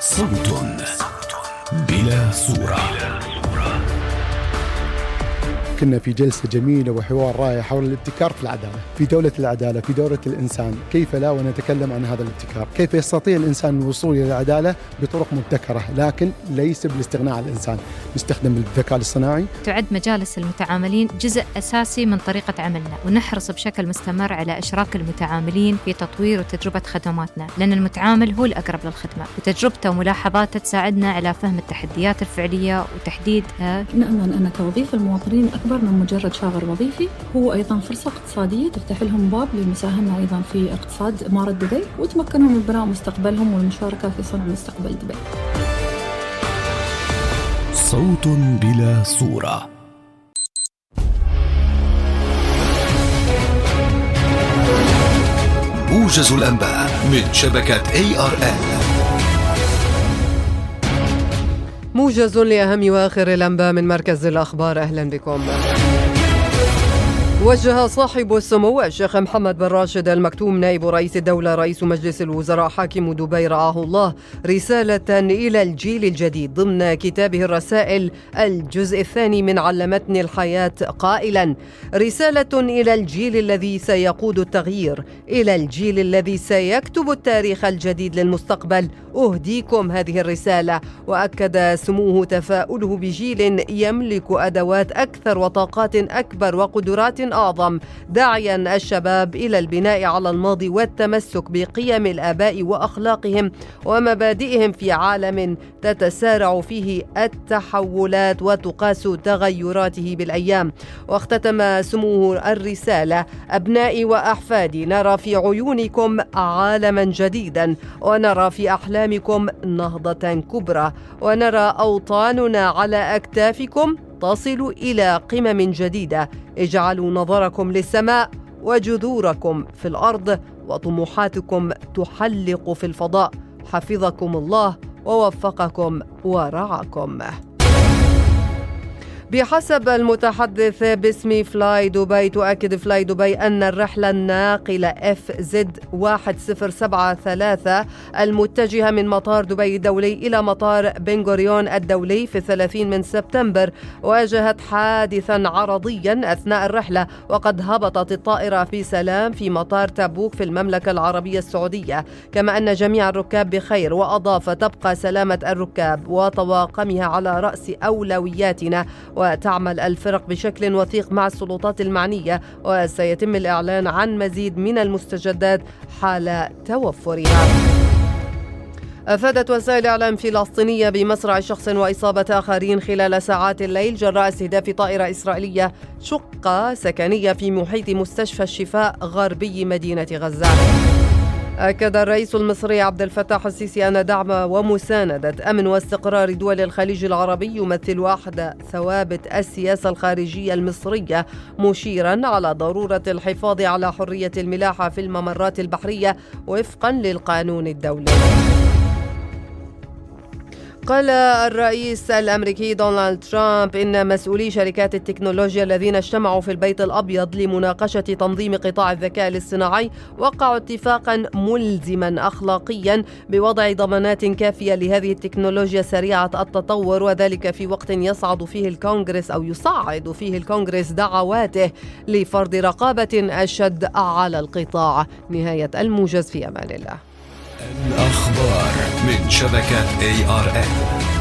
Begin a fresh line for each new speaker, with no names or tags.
صوت بلا صورة.
كنا في جلسة جميلة وحوار رائع حول الابتكار في العدالة، في دولة العدالة، في دولة الإنسان. كيف لا ونتكلم عن هذا الابتكار؟ كيف يستطيع الإنسان الوصول إلى العدالة بطرق مبتكرة، لكن ليس بالاستغناء عن الإنسان. نستخدم الذكاء الاصطناعي.
تعد مجالس المتعاملين جزء أساسي من طريقة عملنا، ونحرص بشكل مستمر على إشراك المتعاملين في تطوير وتجربة خدماتنا، لأن المتعامل هو الأقرب للخدمة، وتجربته وملاحظاته تساعدنا على فهم التحديات الفعلية وتحديد.
نأمل أن توظيف المواطنين أكبر من مجرد شاغر وظيفي، هو أيضا فرصة اقتصادية تفتح لهم باب للمساهمة أيضا في اقتصاد إمارة دبي، وتمكنهم من بناء مستقبلهم والمشاركة في صنع مستقبل دبي.
صوت بلا صورة. موجز الأنباء من شبكة ARN.
موجز لأهم وآخر الأنباء من مركز الأخبار. أهلا بكم. وجه صاحب السمو الشيخ محمد بن راشد ال مكتوم نائب رئيس الدولة رئيس مجلس الوزراء حاكم دبي رعاه الله رسالة إلى الجيل الجديد ضمن كتابه الرسائل الجزء الثاني من علمتني الحياة قائلا: رسالة إلى الجيل الذي سيقود التغيير، إلى الجيل الذي سيكتب التاريخ الجديد للمستقبل، أهديكم هذه الرسالة. وأكد سموه تفاؤله بجيل يملك أدوات أكثر وطاقات أكبر وقدرات أعظم، داعيا الشباب إلى البناء على الماضي والتمسك بقيم الآباء وأخلاقهم ومبادئهم في عالم تتسارع فيه التحولات وتقاس تغيراته بالأيام. واختتم سموه الرسالة: أبنائي وأحفادي، نرى في عيونكم عالما جديدا، ونرى في أحلامكم نهضة كبرى، ونرى أوطاننا على أكتافكم تصل إلى قمم جديدة. اجعلوا نظركم للسماء وجذوركم في الأرض وطموحاتكم تحلق في الفضاء. حفظكم الله ووفقكم ورعاكم. بحسب المتحدث باسم فلاي دبي، تؤكد فلاي دبي أن الرحلة الناقلة FZ1073 المتجهة من مطار دبي الدولي إلى مطار بن غوريون الدولي في 30 من سبتمبر واجهت حادثا عرضيا أثناء الرحلة، وقد هبطت الطائرة في سلام في مطار تبوك في المملكة العربية السعودية، كما أن جميع الركاب بخير. وأضاف: تبقى سلامة الركاب وطواقمها على رأس أولوياتنا، وتعمل الفرق بشكل وثيق مع السلطات المعنية، وسيتم الإعلان عن مزيد من المستجدات حال توفرها. أفادت وسائل إعلام فلسطينية بمصرع شخص وإصابة آخرين خلال ساعات الليل جراء استهداف طائرة إسرائيلية شقة سكنية في محيط مستشفى الشفاء غربي مدينة غزة. أكد الرئيس المصري عبد الفتاح السيسي أن دعم ومساندة أمن واستقرار دول الخليج العربي يمثل أحد ثوابت السياسة الخارجية المصرية، مشيرا على ضرورة الحفاظ على حرية الملاحة في الممرات البحرية وفقا للقانون الدولي. قال الرئيس الأمريكي دونالد ترامب إن مسؤولي شركات التكنولوجيا الذين اجتمعوا في البيت الأبيض لمناقشة تنظيم قطاع الذكاء الاصطناعي وقعوا اتفاقا ملزما أخلاقيا بوضع ضمانات كافية لهذه التكنولوجيا سريعة التطور، وذلك في وقت يصعد فيه الكونغرس دعواته لفرض رقابة أشد على القطاع. نهاية الموجز، في أمان الله.
الأخبار من شبكة ARN.